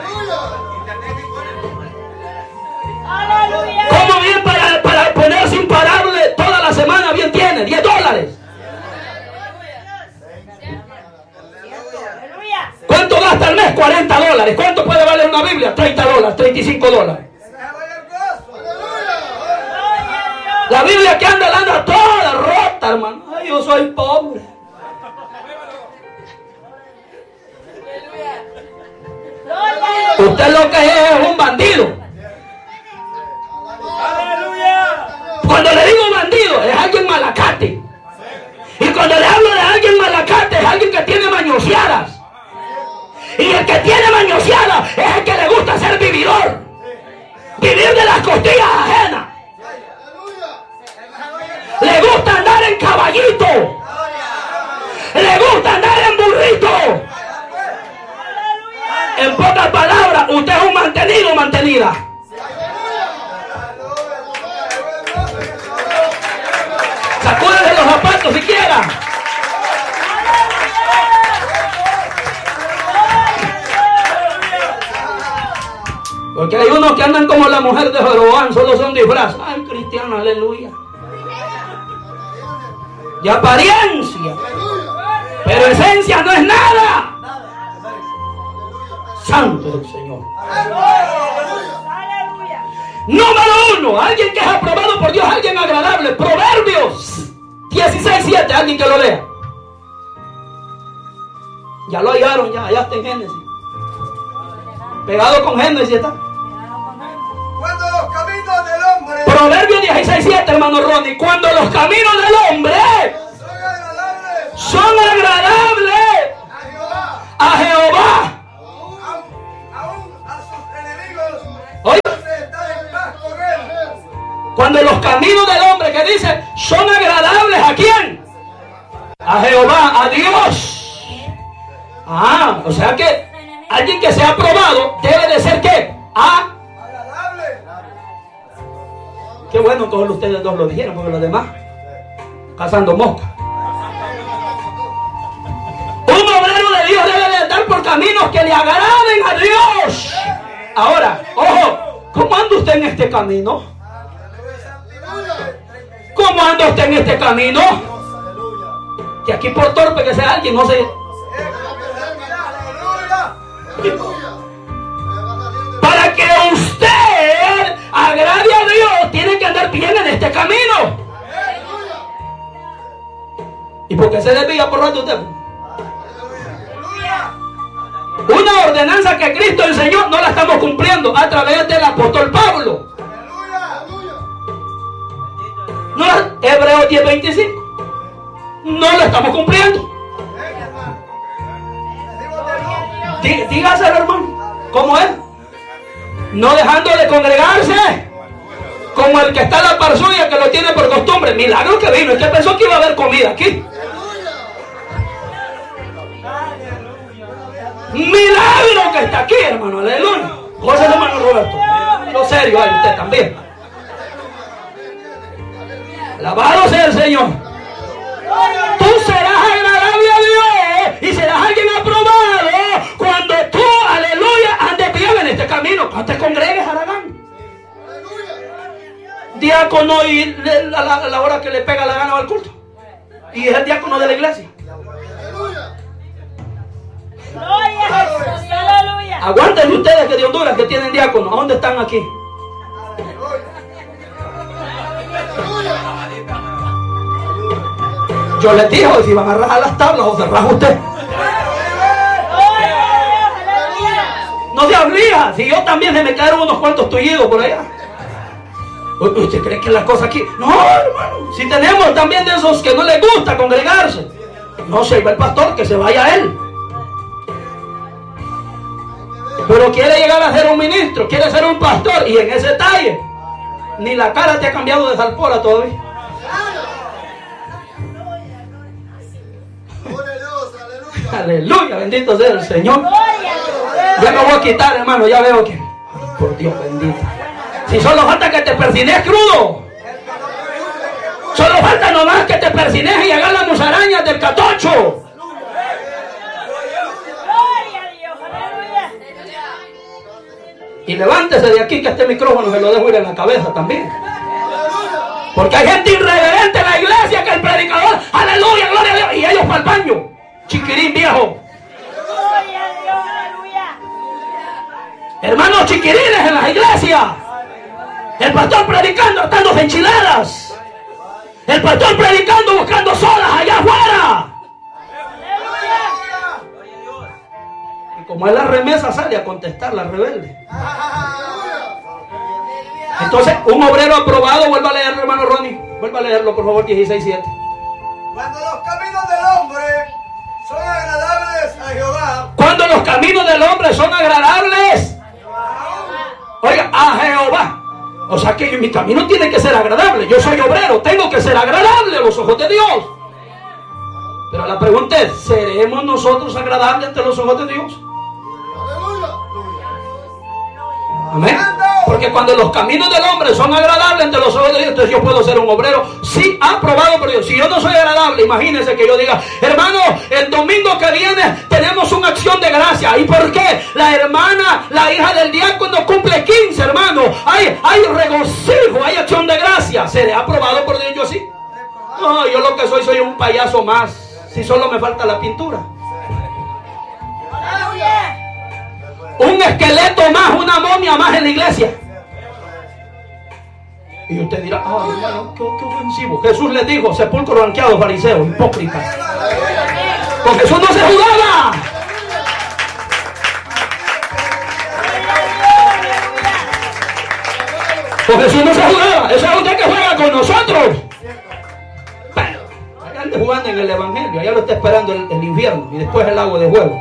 ¿Cómo bien para, para ponerse imparable toda la semana? Bien tiene, diez dólares. ¿Cuánto gasta al mes? cuarenta dólares. ¿Cuánto puede valer una Biblia? treinta dólares, treinta y cinco dólares. La Biblia que anda, la anda toda rota, hermano. Ay, yo soy pobre. Usted lo que es es un bandido. Cuando le digo bandido, es alguien malacate. Y cuando le hablo de alguien malacate, es alguien que tiene mañoseadas. Y el que tiene mañoseadas es el que le gusta ser vividor. Vivir de las costillas ajenas. Le gusta andar en caballito. Le gusta andar en burrito. En pocas palabras, usted es un mantenido o mantenida. Sacúdese los zapatos si quiera. Porque hay unos que andan como la mujer de Jeroboam, solo son disfraz. Ay, cristiano, aleluya. Y apariencia. Pero esencia no es nada. Santo del Señor. Número uno, alguien que es aprobado por Dios, alguien agradable. Proverbios dieciséis siete, alguien que lo lea. Ya lo hallaron, ya, ya está en Génesis. Pegado con Génesis está. Cuando los caminos del hombre Proverbios dieciséis siete, hermano Ronnie. Cuando los caminos del hombre son agradables, son agradables a Jehová, a Jehová. aún, aún a sus enemigos, Oye, se está en paz con él. cuando los caminos del hombre, que dice, son agradables ¿a quién? A Jehová, a Dios. Ah, o sea que alguien que sea aprobado debe de ser ¿qué? A Agradable. Qué bueno que solo ustedes dos lo dijeron, porque los demás cazando moscas. Un obrero de Dios debe de andar por caminos que le agraden a Dios. Ahora, ojo, ¿cómo anda usted en este camino? ¿Cómo anda usted en este camino? Que aquí por torpe que sea alguien, no se... Para que usted agrade a Dios, tiene que andar bien en este camino. ¿Y por qué se desvía por rato usted? Una ordenanza que Cristo enseñó no la estamos cumpliendo a través del apóstol Pablo. No, Hebreos diez veinticinco. No lo estamos cumpliendo. Dí, dígaselo, hermano. ¿Cómo es? No dejando de congregarse, como el que está en la par suya, que lo tiene por costumbre. Milagro que vino. Es que pensó que iba a haber comida aquí. Milagro que está aquí, hermano. Aleluya. José, hermano Roberto. Lo serio, ay, usted también. Alabado sea el Señor. Tú serás agradable a Dios y serás alguien aprobado cuando tú, aleluya, andes bien en este camino. No te congregues, Aragán. Diácono y a la, a la hora que le pega la gana va al culto. Y es el diácono de la iglesia. Gloria a Jesús, aleluya. Aguanten ustedes que de Honduras que tienen diácono. ¿A dónde están aquí? Yo les dije, si van a rajar las tablas o se raja usted. No se abría. Si yo también se me cayeron unos cuantos tullidos por allá. ¿Usted cree que las cosas aquí? No, hermano. Si tenemos también de esos que no les gusta congregarse, no se va el pastor, que se vaya él. Pero quiere llegar a ser un ministro, quiere ser un pastor, y en ese talle ni la cara te ha cambiado de salpora todavía. Aleluya, bendito sea el Señor. Ya me voy a quitar, hermano, ya veo que... Por Dios bendito. Si solo falta que te persines crudo. Solo falta nomás que te persines y hagas las musarañas del catocho. Y levántese de aquí, que este micrófono se lo dejo ir en la cabeza también. Porque hay gente irreverente en la iglesia, que el predicador, aleluya, gloria a Dios, y ellos para el baño. Chiquirín viejo. Gloria a Dios, aleluya. Hermanos chiquirines en las iglesias. El pastor predicando hartándose enchiladas. El pastor predicando buscando sodas allá afuera. Y como es la remesa, sale a contestar la rebelde. Entonces, un obrero aprobado, vuelva a leerlo, hermano Ronnie. Vuelva a leerlo, por favor, dieciséis siete. Cuando los caminos del hombre son agradables a Jehová. Cuando los caminos del hombre son agradables, oiga, a Jehová. O sea que mi camino tiene que ser agradable. Yo soy obrero, tengo que ser agradable a los ojos de Dios. Pero la pregunta es, ¿seremos nosotros agradables ante los ojos de Dios? Amén. Porque cuando los caminos del hombre son agradables ante los ojos de Dios, entonces yo puedo ser un obrero, sí, aprobado por Dios. Si yo no soy agradable, imagínense que yo diga, hermano, el domingo que viene tenemos una acción de gracia. ¿Y por qué? La hermana, la hija del diácono cumple quince, hermano. Hay, hay regocijo, hay acción de gracia. ¿Seré aprobado por Dios yo sí? No, yo lo que soy, soy un payaso más. Si solo me falta la pintura. Un esqueleto más, una momia más en la iglesia. Y usted dirá, ah, hermano, qué, qué ofensivo. Jesús les dijo, sepulcro blanqueado, fariseos, hipócritas. Con Jesús no se jugaba. Con Jesús no se jugaba. Eso es usted que juega con nosotros. Bueno, allá ande jugando en el evangelio. Allá lo está esperando el, el infierno. Y después el agua de fuego.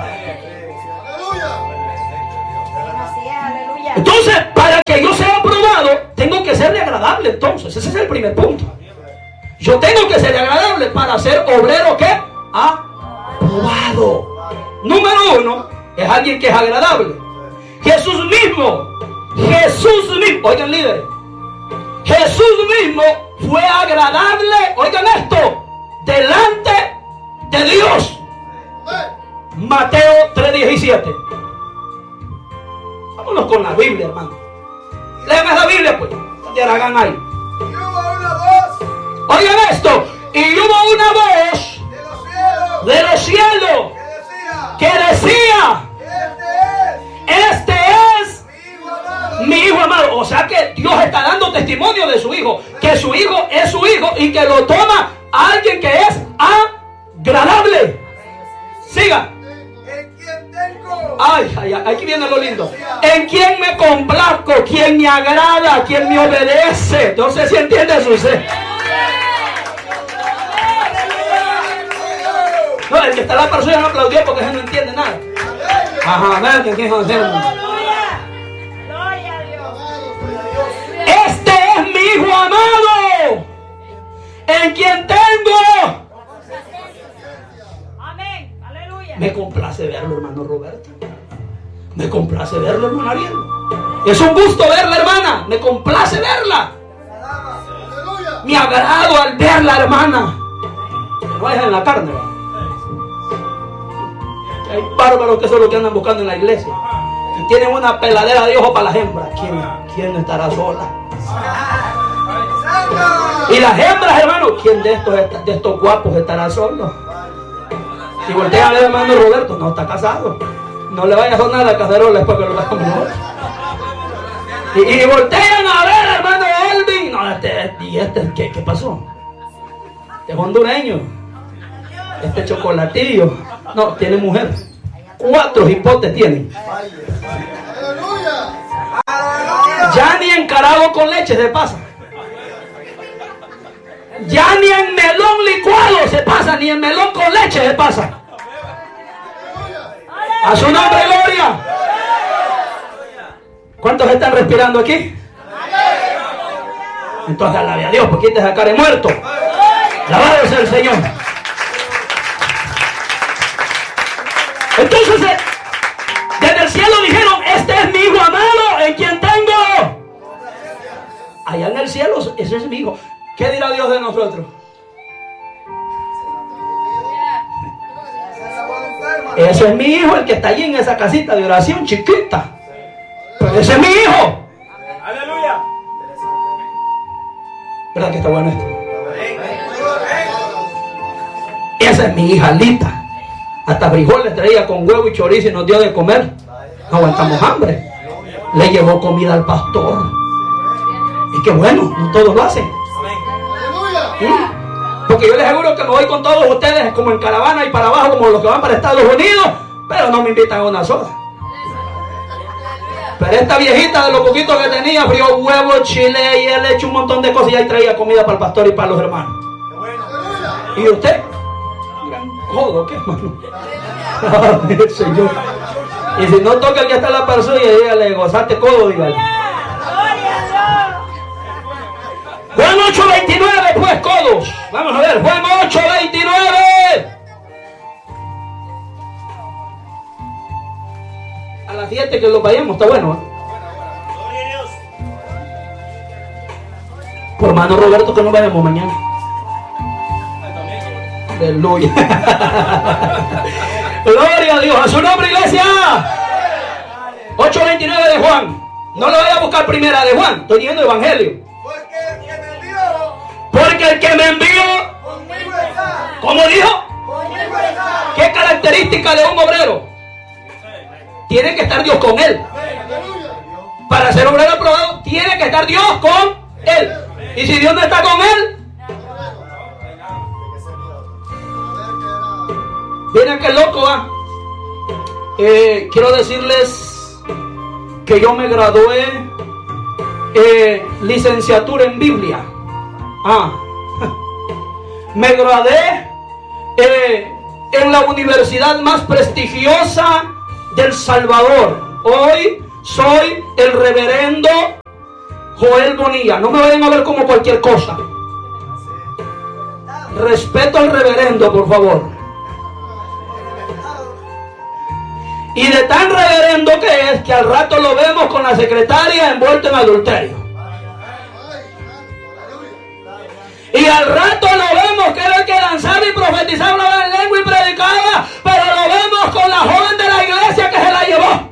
Entonces, para que yo sea aprobado, tengo que serle agradable. Entonces, ese es el primer punto. Yo tengo que ser agradable para ser obrero, ¿qué? Aprobado. Número uno, es alguien que es agradable. Jesús mismo, Jesús mismo, oigan líderes, Jesús mismo fue agradable, oigan esto, delante de Dios. Mateo tres diecisiete. Vámonos con la Biblia, hermano. Léeme la Biblia, pues. De Aragán ahí. Y hubo una voz Oigan esto. Y hubo una voz de los cielos de los cielos que decía: que decía: Este es este es mi hijo amado. mi hijo amado. O sea que Dios está dando testimonio de su hijo, que su hijo es su hijo y que lo toma a alguien que es agradable. Siga. En quien tengo Ay, ay, ay, aquí viene lo lindo. En quien me complazco, quien me agrada, quien me obedece. No sé si entiende eso usted. No, el que está la persona no aplaudió porque él no entiende nada. Ajá, vean que quién es el hermano. Aleluya. Gloria a Dios. Este es mi hijo amado, en quien tengo. Amén. Aleluya. Me complace verlo, hermano Roberto. Me complace verlo, hermano Ariel. Es un gusto verla, hermana. Me complace verla. Me agrado al verla, hermana. Que no es en la carne, ¿va? Hay bárbaros que son los que andan buscando en la iglesia y tienen una peladera de ojo para las hembras. ¿Quién, quién estará sola? Y las hembras, hermano, ¿quién de estos, de estos guapos estará solo? Si voltean a ver, hermano Roberto, no está casado. No le vaya a sonar la cacerola después que lo veamos. Y, y voltean a ver, hermano Elvin. No, este, y este, ¿qué, qué pasó? Este es hondureño. Este chocolatillo. No, tiene mujer. Cuatro hipotes tiene. Ya ni encarado con leche se pasa. Ya ni en melón licuado se pasa, ni en melón con leche se pasa. A su nombre, gloria. ¿Cuántos están respirando aquí? Entonces alabe a Dios, porque te sacaré muerto. Alabado sea el Señor. Entonces, eh, desde el cielo dijeron: este es mi hijo amado, en quien tengo. Allá en el cielo, ese es mi hijo. ¿Qué dirá Dios de nosotros? Ese es mi hijo, el que está allí en esa casita de oración chiquita. Pero ese es mi hijo. Aleluya. ¿Verdad que está bueno esto? Esa es mi hija Lita. Hasta frijoles traía con huevo y chorizo y nos dio de comer. No aguantamos hambre. Le llevó comida al pastor. Y qué bueno, no todos lo hacen. ¿Sí? Porque yo les aseguro que me voy con todos ustedes como en caravana y para abajo como los que van para Estados Unidos, pero no me invitan a una soda. Pero esta viejita, de lo poquito que tenía, frió huevo, chile y él echó un montón de cosas y ahí traía comida para el pastor y para los hermanos. ¿Y usted? Gran codo, ¿qué, hermano? Ay, Señor. Y si no toca el que está la persona y dígale: gozaste codo, dígale. Juan ocho veintinueve, pues, codos. Vamos a ver, Juan ocho veintinueve. A las siete que lo vayamos, está bueno, ¿eh? Por hermano Roberto, que nos vayamos mañana. Aleluya. Gloria a Dios, a su nombre, iglesia. ocho veintinueve de Juan. No lo vaya a buscar primera de Juan, estoy diciendo evangelio. Porque el que me envió, Porque el que me envió, conmigo está. ¿cómo dijo? Conmigo está. ¿Qué característica de un obrero? Tiene que estar Dios con él. Para ser obrero aprobado, tiene que estar Dios con él. Y si Dios no está con él, viene que loco, ¿ah? Eh, quiero decirles que yo me gradué eh, licenciatura en Biblia. Ah, me gradué eh, en la universidad más prestigiosa del Salvador. Hoy soy el reverendo Joel Bonilla. No me vayan a ver como cualquier cosa. Respeto al reverendo, por favor. Y de tan reverendo que es, que al rato lo vemos con la secretaria envuelto en adulterio. Y al rato lo vemos que era el que lanzaba y profetizaba, hablaba en lengua y predicaba, pero lo vemos con la joven de la iglesia que se la llevó.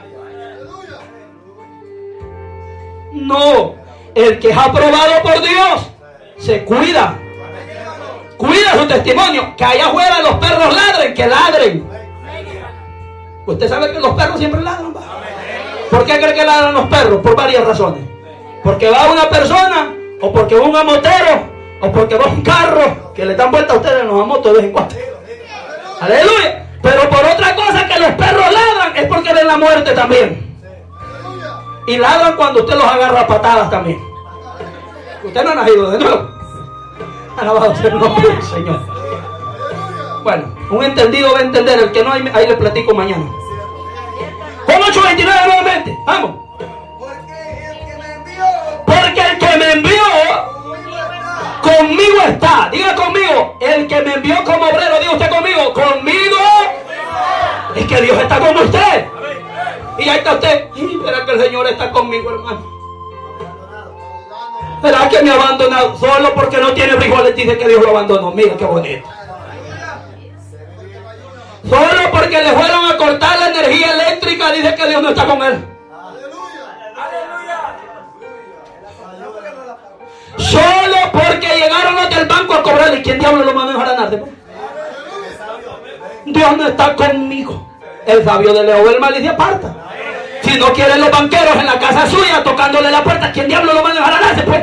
No, el que es aprobado por Dios se cuida. Cuida su testimonio. Que allá afuera los perros ladren, que ladren. Usted sabe que los perros siempre ladran, ¿va? ¿Por qué cree que ladran los perros? Por varias razones. Porque va una persona, o porque va un amotero, o porque va un carro, que le dan vuelta a ustedes en los amotos de vez en cuando. Aleluya. Pero por otra cosa que los perros ladran, es porque ven la muerte también. Y ladran cuando usted los agarra a patadas también. Usted no ha nacido de nuevo. Alabado sea el nombre del Señor. Bueno, un entendido va a entender. El que no, ahí, ahí le platico mañana. Con ocho veintinueve nuevamente. Vamos. Porque el que me envió, Porque el que me envió conmigo está. Diga conmigo. El que me envió como obrero. Diga usted conmigo. Conmigo. Es que Dios está con usted. Y ahí está usted. Y verá que el Señor está conmigo, hermano. Verá que me ha abandonado. Solo porque no tiene frijoles dice que Dios lo abandonó. Mira qué bonito. Solo porque le fueron a cortar la energía eléctrica dice que Dios no está con él. Solo porque llegaron los del banco a cobrarle. ¿Quién diablo lo mandó a ganar? Dios no está conmigo. El sabio de Leo del mal dice aparta. Si no quieren los banqueros en la casa suya tocándole la puerta, ¿quién diablo lo manda a ganarse, pues?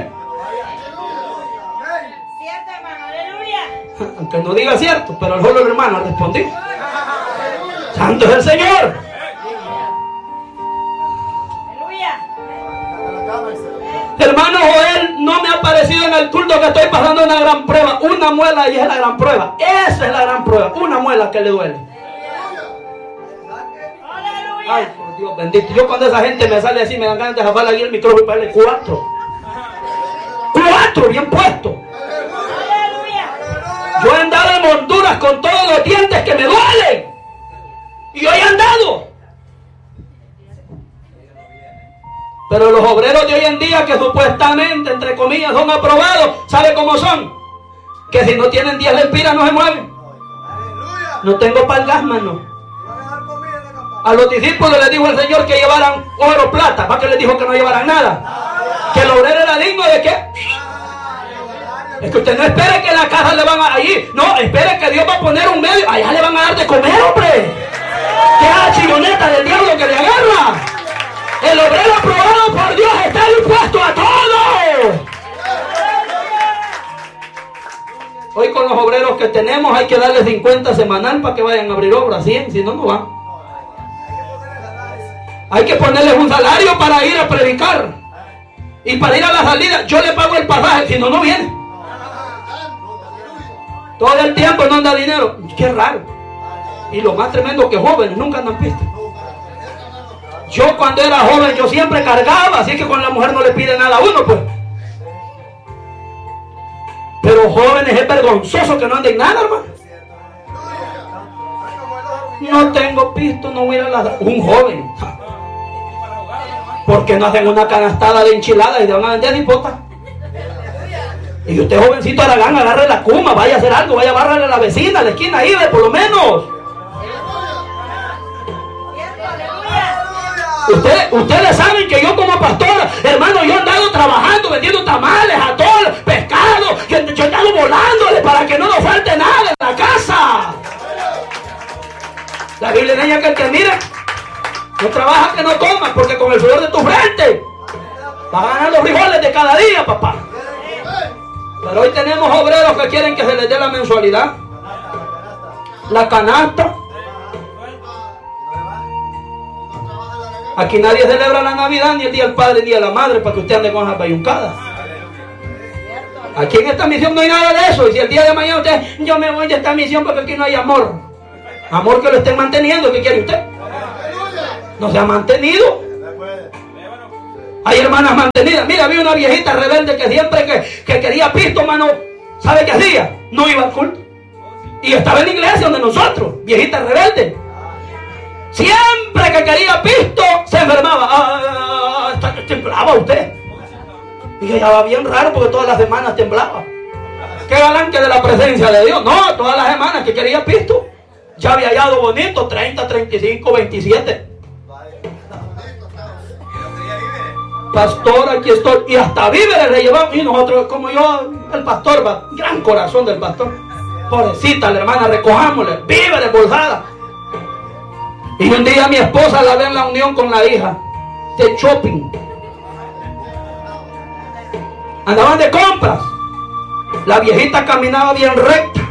Cierto, hermano, aleluya. Aunque no diga cierto, pero el solo hermano respondió. Santo es el Señor. Aleluya. Hermano Joel, no me ha parecido en el culto que estoy pasando una gran prueba. Una muela y es la gran prueba. Esa es la gran prueba. Una muela que le duele. Ay, por Dios bendito. Yo cuando esa gente me sale así, me dan ganas de jalarle aquí el micrófono y ponerle cuatro. Cuatro, bien puesto. Yo he andado en Honduras con todos los dientes que me duelen. Y hoy he andado. Pero los obreros de hoy en día que supuestamente, entre comillas, son aprobados, ¿sabe cómo son? Que si no tienen diez lempiras no se mueven. No tengo para el gas, mano. A los discípulos les dijo el Señor que llevaran oro o plata. ¿Para qué les dijo que no llevaran nada? Que el obrero era digno de qué. Es que usted no espere que la casa le van a allí. No, espere que Dios va a poner un medio. Allá le van a dar de comer, hombre. Que es la chilloneta del diablo que le agarra. El obrero aprobado por Dios está dispuesto a todo. Hoy con los obreros que tenemos hay que darle cincuenta semanal para que vayan a abrir obras. cien, si no, no van. Hay que ponerles un salario para ir a predicar. Y para ir a la salida, yo le pago el pasaje, si no, no viene. Todo el tiempo no anda dinero. Qué raro. Y lo más tremendo que jóvenes nunca andan pistas. Yo cuando era joven, yo siempre cargaba, así que con la mujer no le pide nada a uno, pues. Pero jóvenes es vergonzoso que no anden nada, hermano. No tengo pisto, no voy a ir a la... Un joven. Porque no hacen una canastada de enchiladas y te van a vender hipota. Y usted, jovencito Aragán, agarre la cuma, vaya a hacer algo, vaya a barrarle a la vecina, a la esquina ahí, por lo menos. Ustedes, ustedes saben que yo como pastora, hermano, yo he andado trabajando, vendiendo tamales, atol, pescado, yo, yo he andado volándole para que no nos falte nada en la casa. La Biblia enseña que el que mira, no trabaja que no coma, porque con el sudor de tu frente vas a ganar los frijoles de cada día, papá. Pero hoy tenemos obreros que quieren que se les dé la mensualidad, la canasta. Aquí nadie celebra la Navidad, ni el Día del Padre, ni de la Madre, para que usted ande con esas bayuncadas. Aquí en esta misión no hay nada de eso. Y si el día de mañana usted, yo me voy de esta misión porque aquí no hay amor. Amor que lo estén manteniendo, ¿qué quiere usted? No se ha mantenido. Hay hermanas mantenidas. Mira, vi una viejita rebelde que siempre que, que quería pisto, mano, ¿sabe qué hacía? No iba al culto. Y estaba en la iglesia donde nosotros, viejita rebelde. Siempre que quería pisto, se enfermaba. Ah, temblaba usted. Y ella va bien raro porque todas las semanas temblaba. qué galán que de la presencia de Dios. No, todas las semanas que quería pisto. Ya había hallado bonito, treinta, treinta y cinco, veintisiete. Pastor, aquí estoy. Y hasta víveres le llevamos. Y nosotros, como yo, el pastor, va, gran corazón del pastor. Pobrecita la hermana, recojámosle, víveres, bolsada. Y un día mi esposa la ve en la unión con la hija de shopping. Andaban de compras. La viejita caminaba bien recta.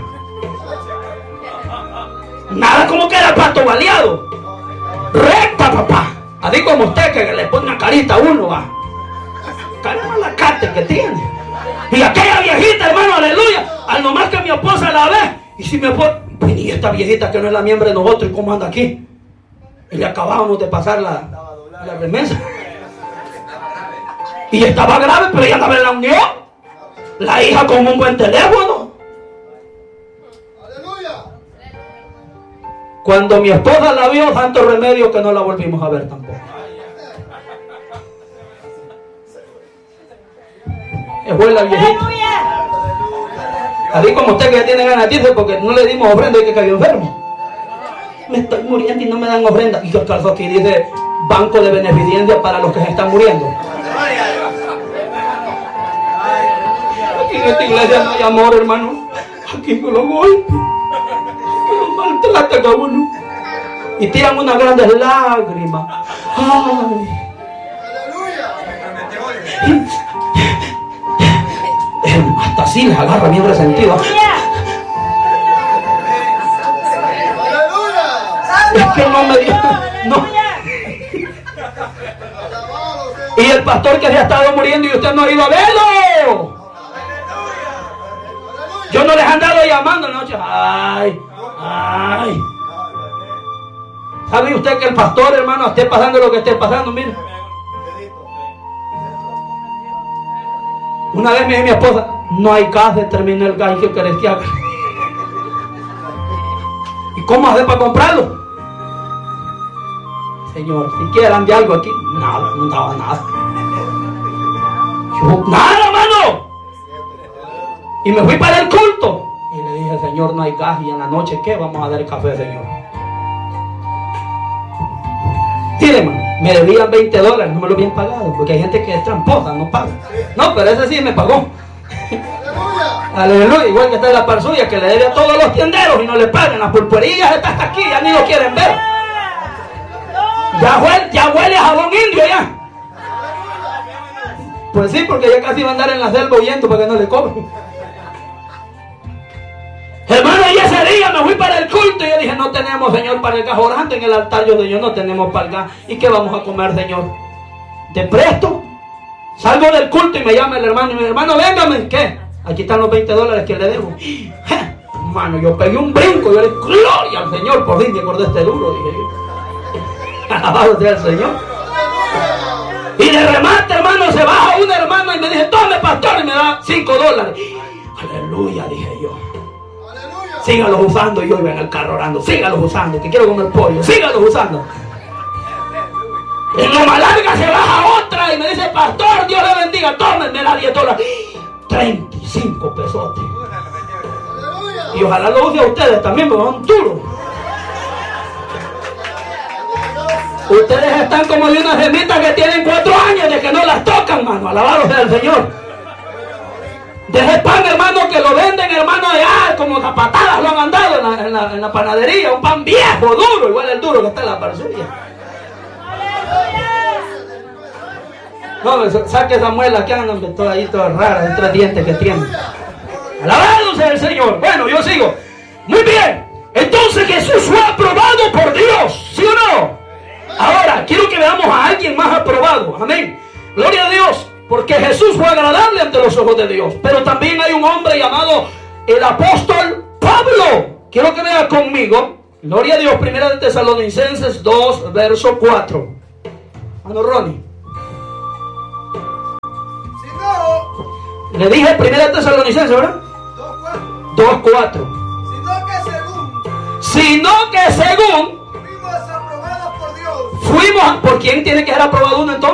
Nada como que era el pato baleado. Recta, papá. Así como usted que le pone una carita a uno, va. Caramba la cate que tiene. Y aquella viejita, hermano, aleluya. Al nomás que mi esposa la ve. Y si mi esposa, y esta viejita que no es la miembro de nosotros, ¿y cómo anda aquí? Y le acabábamos de pasar la, la remesa. Y estaba grave, pero ella andaba en la unión. La hija con un buen teléfono. Aleluya. Cuando mi esposa la vio, santo remedio que no la volvimos a ver tampoco. Es buena la viejita. Así como usted que ya tiene ganas de irse porque no le dimos ofrenda y que cayó enfermo. Me estoy muriendo y no me dan ofrenda. Y yo calzo aquí dice Banco de Beneficencia para los que se están muriendo. Aquí en esta iglesia no hay amor, hermano. Aquí con los golpes, que los maltratan a uno. Y tiran unas grandes lágrimas. Ay. Hasta así les agarra bien resentido. Es que no me dio. No. Y el pastor que se ha estado muriendo y usted no ha ido a verlo. Yo no les he andado llamando en la noche. Ay, ay. ¿Sabe usted que el pastor, hermano, esté pasando lo que esté pasando? Mire. Una vez me dijo mi esposa, no hay gas, terminé el gas, ¿qué querés que haga? ¿Y cómo hacer para comprarlo? Señor, si quieran de algo aquí, nada, no daba nada. Yo, nada, hermano. Y me fui para el culto. Y le dije, Señor, no hay gas, y en la noche, ¿qué? Vamos a dar el café, Señor. Mire, hermano, me debían veinte dólares, no me lo habían pagado, porque hay gente que es tramposa, no paga. No, pero ese sí me pagó. Aleluya, igual que está en la par suya, que le debe a todos los tienderos y no le pagan. Las pulperías están hasta aquí, ya ni lo quieren ver. Ya huele, ya huele a jabón indio ya. Pues sí, porque ya casi va a andar en la selva huyendo para que no le cobren. Hermano, y ese día me fui para el culto y yo dije, no tenemos, Señor, para el gas. Orando en el altar yo dije, no tenemos para el gas. ¿Y qué vamos a comer, Señor? ¿Te presto? Salgo del culto y me llama el hermano y me dice, hermano, véngame. ¿Qué? Aquí están los veinte dólares que le debo. Hermano, yo pegué un brinco. Yo le dije, gloria al Señor, por fin me acordé este duro, dije yo. Alabado sea el Señor. Y de remate, hermano, se baja una hermana y me dice, tome, pastor, y me da cinco dólares. Aleluya, dije yo. Sígalos usando. Y yo iba en el carro orando, sígalos usando, que quiero comer pollo, sígalos usando. En Loma Larga se baja otra y me dice, pastor, Dios le bendiga, tómenme la diez dólares. treinta y cinco pesotes. Y ojalá lo use a ustedes también, porque son duros. Ustedes están como de unas gemitas que tienen cuatro años de que no las tocan, hermano. Alabado sea el Señor. De ese pan, hermano, que lo venden, hermano, allá, como zapatadas lo han andado en la, en la, en la panadería. Un pan viejo, duro, igual el duro que está en la parcería. No, saque esa muela que andan todas ahí, todas raras, entre dientes que tienen. Alabado sea el Señor. Bueno, yo sigo. Muy bien. Entonces Jesús fue aprobado por Dios, ¿sí o no? Ahora, quiero que veamos a alguien más aprobado. Amén. Gloria a Dios. Porque Jesús fue agradable ante los ojos de Dios. Pero también hay un hombre llamado el apóstol Pablo. Quiero que vea conmigo. Gloria a Dios. Primera de Tesalonicenses dos, verso cuatro. Mano Ronnie. Si no, Le dije Primera de Tesalonicenses, ¿verdad? dos cuatro. Sino que según Sino que según fuimos aprobados por Dios. fuimos, ¿por quién tiene que ser aprobado uno entonces?